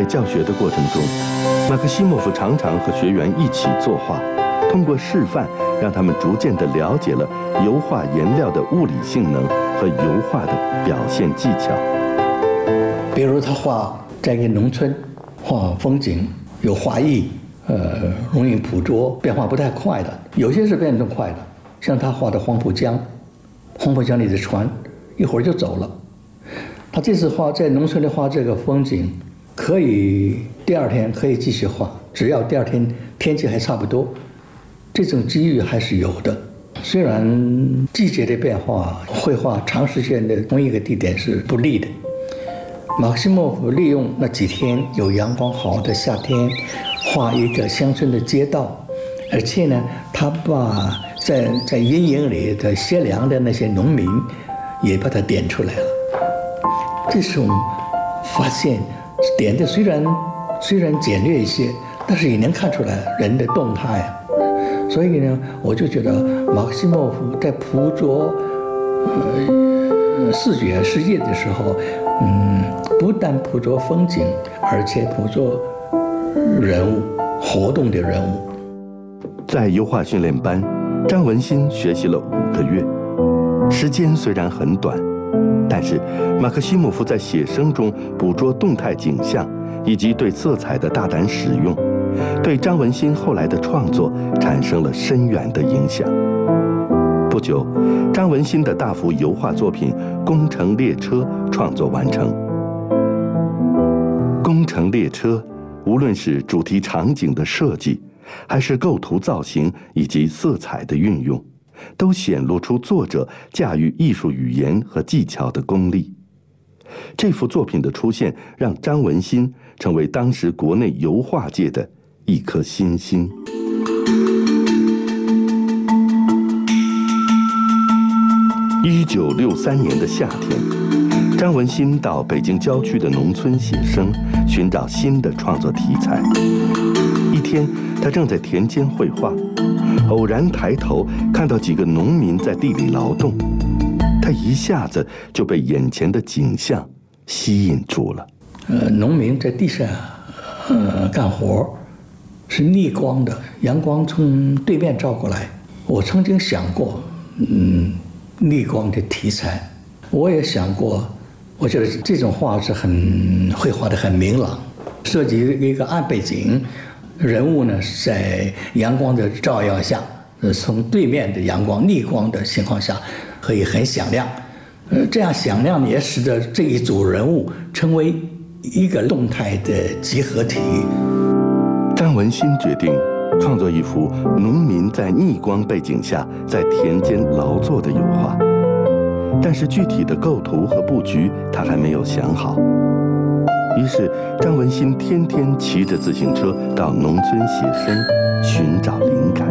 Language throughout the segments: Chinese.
教学的过程中，马克西莫夫常常和学员一起作画，通过示范，让他们逐渐地了解了油画颜料的物理性能和油画的表现技巧。 比如他画在一个农村，画风景有画意，容易捕捉，变化不太快的，有些是变动快的，像他画的黄浦江，黄浦江里的船一会儿就走了。他这次画在农村里画这个风景，可以第二天可以继续画，只要第二天天气还差不多，这种机遇还是有的。虽然季节的变化，绘画长时间的同一个地点是不利的。马克西莫夫利用那几天有阳光好的夏天，画一个乡村的街道，而且呢，他把在阴影里的歇凉的那些农民，也把它点出来了。这种发现点的虽然简略一些，但是也能看出来人的动态。所以呢，我就觉得马克西莫夫在捕捉视觉世界的时候，不但捕捉风景，而且捕捉人物活动的人物。 在油画训练班，张文新学习了5个月，时间虽然很短，但是马克西莫夫在写生中捕捉动态景象，以及对色彩的大胆使用，对张文新后来的创作产生了深远的影响。不久，张文新的大幅油画作品《工程列车》创作完成。《工程列车》无论是主题场景的设计，还是构图造型以及色彩的运用，都显露出作者驾驭艺术语言和技巧的功力。这幅作品的出现，让张文新成为当时国内油画界的一颗新星。1963年的夏天，张文新到北京郊区的农村写生，寻找新的创作题材。一天，他正在田间绘画，偶然抬头看到几个农民在地里劳动，他一下子就被眼前的景象吸引住了。 农民在地上干活，是逆光的，阳光从对面照过来。我曾经想过，逆光的题材，我也想过，我觉得这种画是绘画的很明朗，设计一个暗背景，人物呢在阳光的照耀下，从对面的阳光逆光的情况下，可以很响亮，这样响亮也使得这一组人物成为一个动态的集合体。 张文新决定创作一幅农民在逆光背景下在田间劳作的油画，但是具体的构图和布局他还没有想好。于是张文新天天骑着自行车到农村写生，寻找灵感。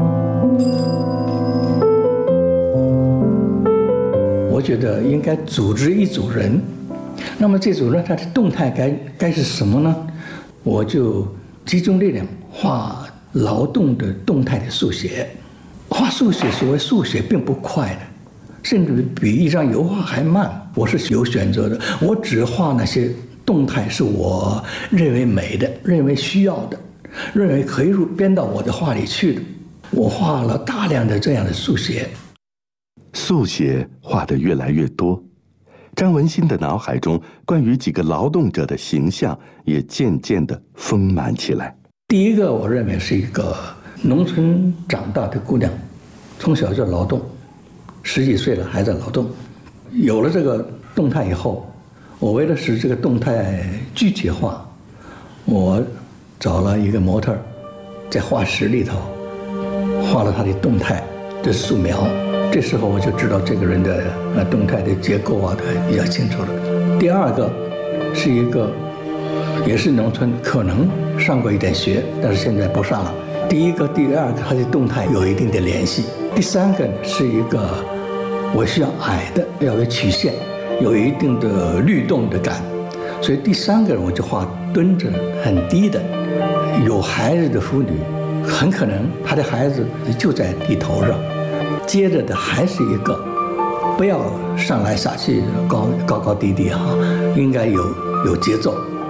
我觉得应该组织一组人，那么这组人他的动态该是什么呢？我就集中力量画劳动的动态的速写。画速写，所谓速写并不快的，甚至比一张油画还慢。我是有选择的，我只画那些动态是我认为美的，认为需要的，认为可以编到我的画里去的。我画了大量的这样的速写。 速写画得越来越多，张文新的脑海中关于几个劳动者的形象也渐渐地丰满起来。 第一个，我认为是一个农村长大的姑娘，从小就劳动，10几岁了还在劳动。有了这个动态以后，我为了使这个动态具体化，我找了一个模特，在画室里头画了她的动态的素描。这时候我就知道这个人的动态的结构啊，他比较清楚了。第二个是一个也是农村，可能上过一点学，但是现在不上了。第一个、第二个，它的动态有一定的联系。第三个是一个我需要矮的，要有曲线，有一定的律动的感。所以第三个我就画蹲着很低的，有孩子的妇女，很可能她的孩子就在地头上。接着的还是一个，不要上来下去高高低低哈，应该有节奏。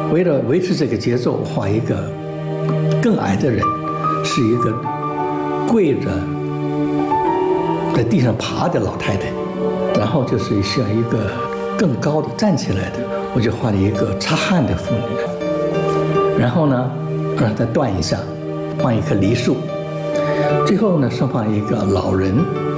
为了维持这个节奏，画一个更矮的人，是一个跪着在地上爬的老太太，然后就是像一个更高的站起来的，我就画了一个擦汗的妇女，然后呢让它断一下，放一棵梨树，最后呢是放一个老人，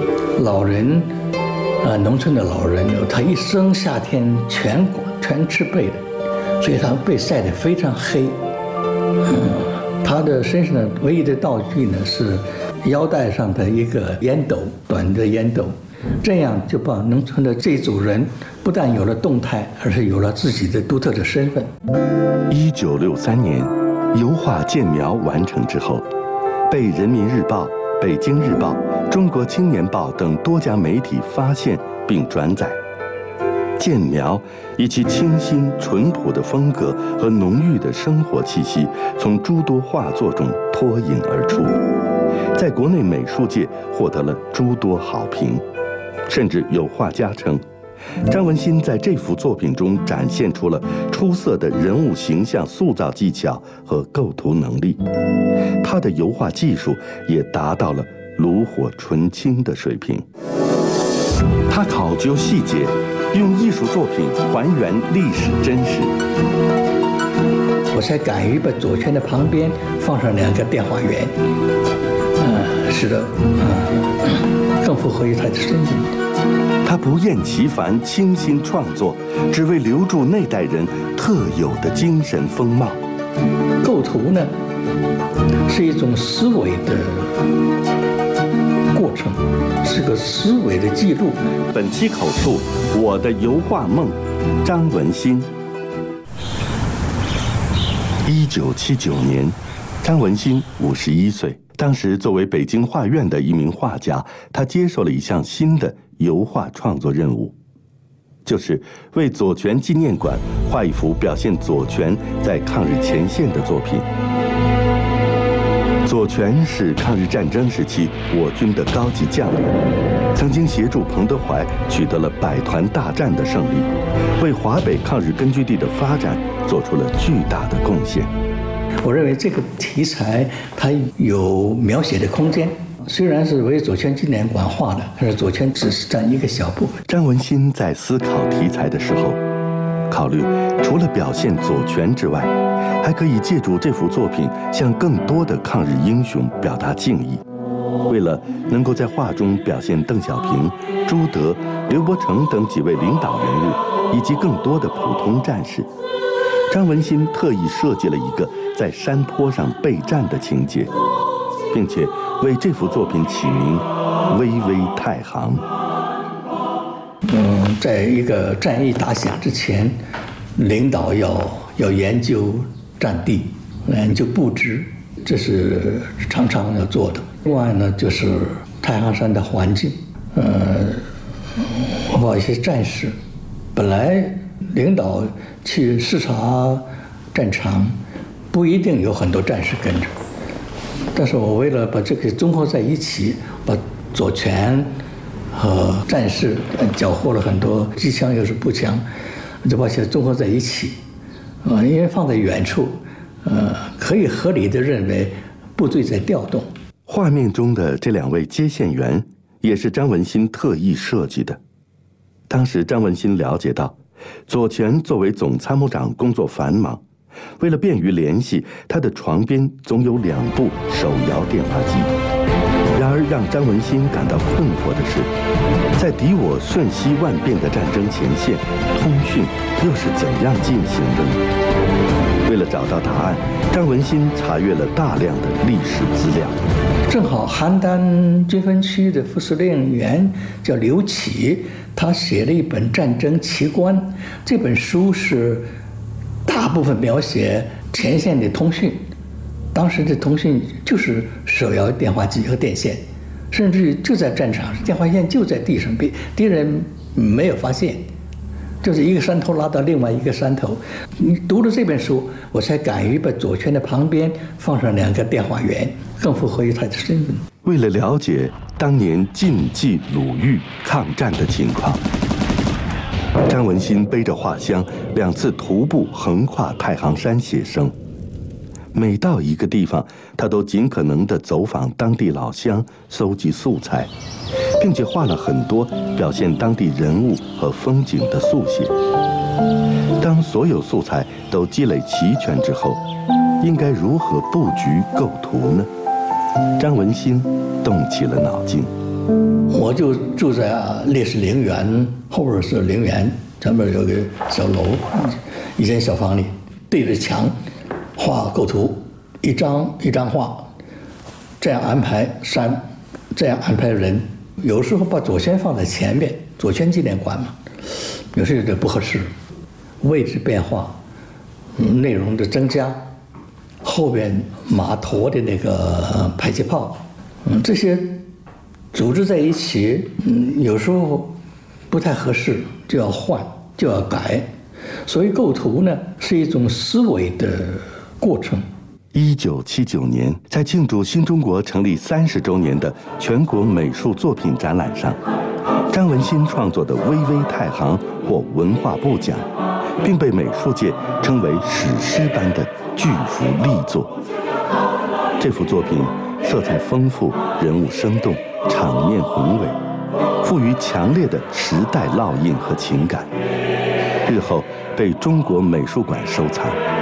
农村的老人，他一生夏天全吃背的，所以他背晒得非常黑。他的身上的唯一的道具呢是腰带上的一个烟斗，短的烟斗，这样就把农村的这组人不但有了动态，而是有了自己的独特的身份。 1963年，油画建苗完成之后，被《人民日报》、《北京日报》、《中国青年报》等多家媒体发现并转载。建苗以其清新淳朴的风格和浓郁的生活气息，从诸多画作中脱颖而出，在国内美术界获得了诸多好评。甚至有画家称，张文新在这幅作品中展现出了出色的人物形象塑造技巧和构图能力，他的油画技术也达到了炉火纯青的水平。他考究细节，用艺术作品还原历史真实。 我才敢于把左圈的旁边放上2个电话员，使得更符合于他的身份。 他不厌其烦倾心创作，只为留住那代人特有的精神风貌。 构图呢，是一种思维的过程，是个思维的记录。 本期口述我的油画梦，张文新。1979年，张文新51岁。当时作为北京画院的一名画家，他接受了一项新的油画创作任务，就是为左权纪念馆画一幅表现左权在抗日前线的作品。左权是抗日战争时期我军的高级将领，曾经协助彭德怀取得了百团大战的胜利，为华北抗日根据地的发展做出了巨大的贡献。 我认为这个题材它有描写的空间，虽然是为左权纪念馆画的，但是左权只是占一个小部分。 张文新在思考题材的时候，考虑除了表现左权之外，还可以借助这幅作品向更多的抗日英雄表达敬意。为了能够在画中表现邓小平、朱德、刘伯承等几位领导人物，以及更多的普通战士，张文新特意设计了一个在山坡上备战的情节，并且为这幅作品起名《巍巍太行》。 在一个战役打响之前，领导要研究战地，研究布置，这是常常要做的。另外呢，就是太行山的环境，我把一些战士，本来领导去视察战场，不一定有很多战士跟着，但是我为了把这个综合在一起，把左权和战士缴获了很多机枪又是步枪，就把它综合在一起，因为放在远处，可以合理的认为部队在调动。 画面中的这2位接线员也是张文新特意设计的。当时张文新了解到，左权作为总参谋长工作繁忙，为了便于联系，他的床边总有2部手摇电话机。然而让张文新感到困惑的是，在敌我瞬息万变的战争前线，通讯又是怎样进行的呢？为了找到答案，张文新查阅了大量的历史资料。 正好邯郸军分区的副司令员叫刘启，他写了一本《战争奇观》，这本书是大部分描写前线的通讯。当时的通讯就是手摇电话机和电线，甚至就在战场，电话线就在地上，被敌人没有发现，就是一个山头拉到另外一个山头。你读了这本书，我才敢于把左权的旁边放上2个电话员，更符合于他的身份。 为了了解当年晋冀鲁豫抗战的情况， 张文新背着画箱2次徒步横跨太行山写生，每到一个地方，他都尽可能地走访当地老乡，搜集素材，并且画了很多表现当地人物和风景的速写。当所有素材都积累齐全之后，应该如何布局构图呢？张文新动起了脑筋。 我就住在烈士陵园，后边是陵园，前面有个小楼，一间小房里，对着墙画构图，一张一张画，这样安排山，这样安排人。有时候把左轩放在前面，左轩纪念馆嘛，有时候这不合适，位置变化，内容的增加，后边马驮的那个排气炮，这些组织在一起，有时候不太合适，就要换，就要改。所以构图呢是一种思维的过程。 1979年，在庆祝新中国成立30周年的全国美术作品展览上，张文新创作的《巍巍太行》获文化部奖，并被美术界称为史诗般的巨幅力作。这幅作品色彩丰富，人物生动，场面宏伟，赋予强烈的时代烙印和情感，日后被中国美术馆收藏。